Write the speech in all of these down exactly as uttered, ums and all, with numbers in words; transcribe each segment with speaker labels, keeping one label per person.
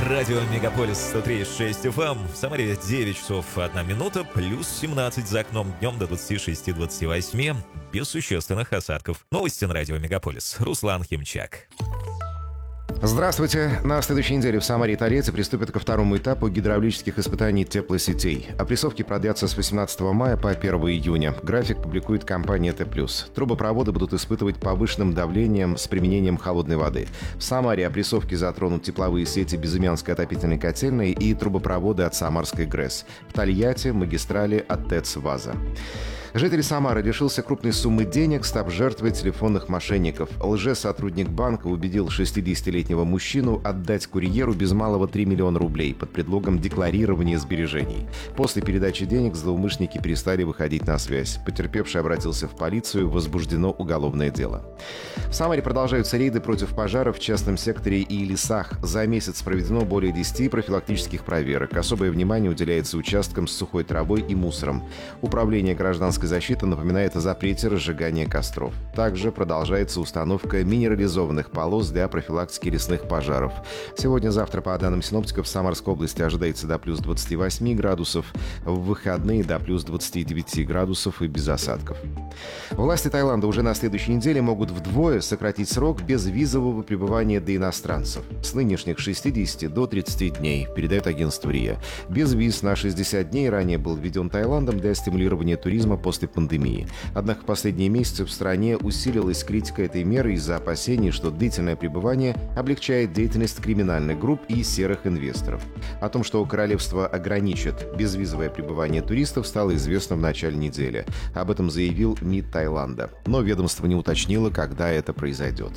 Speaker 1: Радио Мегаполис сто три и шесть эф эм. В Самаре девять часов одна минута, плюс семнадцать за окном, днем до двадцати шести двадцати восьми, без существенных осадков. Новости на Радио Мегаполис. Руслан Химчак.
Speaker 2: Здравствуйте. На следующей неделе в Самаре и Торрейце приступят ко второму этапу гидравлических испытаний теплосетей. Опрессовки продлятся с восемнадцатого мая по первого июня. График публикует компания Т+. Трубопроводы будут испытывать повышенным давлением с применением холодной воды. В Самаре опрессовки затронут тепловые сети Безымянской отопительной котельной и трубопроводы от Самарской ГРЭС. В Тольятти магистрали от ТЭЦ «Ваза». Житель Самары лишился крупной суммы денег, став жертвой телефонных мошенников. Лжесотрудник банка убедил шестидесятилетнего мужчину отдать курьеру без малого три миллиона рублей под предлогом декларирования сбережений. После передачи денег злоумышленники перестали выходить на связь. Потерпевший обратился в полицию, возбуждено уголовное дело. В Самаре продолжаются рейды против пожаров в частном секторе и лесах. За месяц проведено более десяти профилактических проверок. Особое внимание уделяется участкам с сухой травой и мусором. Управление гражданской защиты напоминает о запрете разжигания костров. Также продолжается установка минерализованных полос для профилактики лесных пожаров. Сегодня-завтра, по данным синоптиков, в Самарской области ожидается до плюс двадцати восьми градусов, в выходные до плюс двадцати девяти градусов и без осадков. Власти Таиланда уже на следующей неделе могут вдвое сократить срок безвизового пребывания для иностранцев. С нынешних шестидесяти до тридцати дней, передает агентство РИА. Безвиз на шестьдесят дней ранее был введен Таиландом для стимулирования туризма после пандемии. Однако в последние месяцы в стране усилилась критика этой меры из-за опасений, что длительное пребывание облегчает деятельность криминальных групп и серых инвесторов. О том, что королевство ограничит безвизовое пребывание туристов, стало известно в начале недели. Об этом заявил МИД Таиланда. Но ведомство не уточнило, когда это произойдет.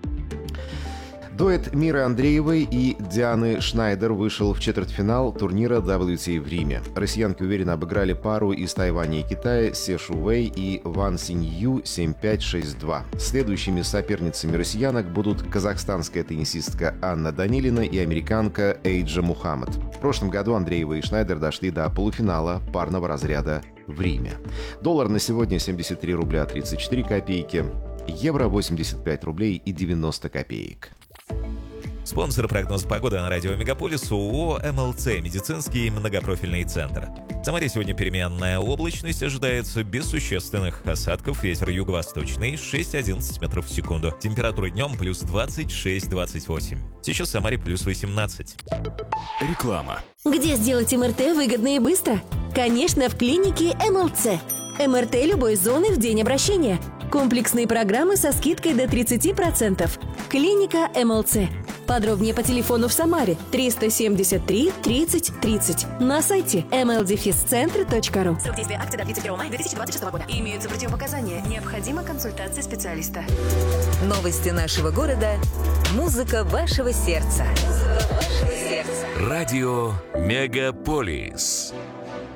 Speaker 2: Дуэт Миры Андреевой и Дианы Шнайдер вышел в четвертьфинал турнира дабл ю ти эй в Риме. Россиянки уверенно обыграли пару из Тайваня и Китая Се Шувей и Ван Синью семь пять шесть два. Следующими соперницами россиянок будут казахстанская теннисистка Анна Данилина и американка Эйджа Мухаммад. В прошлом году Андреева и Шнайдер дошли до полуфинала парного разряда в Риме. Доллар на сегодня семьдесят три рубля тридцать четыре копейки, евро восемьдесят пять рублей и девяносто копеек.
Speaker 1: Спонсор прогноза погоды на радио Мегаполис ООО эм эл цэ «Медицинский многопрофильный центр». В Самаре сегодня переменная облачность, ожидается без существенных осадков, ветер юго-восточный шесть-одиннадцать метров в секунду. Температура днем плюс двадцать шесть двадцать восемь. Сейчас в Самаре плюс восемнадцать.
Speaker 3: Реклама.
Speaker 4: Где сделать эм эр тэ выгодно и быстро? Конечно, в клинике эм эл цэ. эм эр тэ любой зоны в день обращения. Комплексные программы со скидкой до тридцати процентов. Клиника эм эл цэ. Подробнее по телефону в Самаре триста семьдесят три тридцать тридцать. На сайте эм эл дефис центр точка ру.
Speaker 5: Срок действия акции до тридцать первого мая две тысячи двадцать шестого года. Имеются противопоказания. Необходима консультация специалиста.
Speaker 6: Новости нашего города. Музыка вашего сердца. Музыка вашего сердца.
Speaker 3: Радио Мегаполис.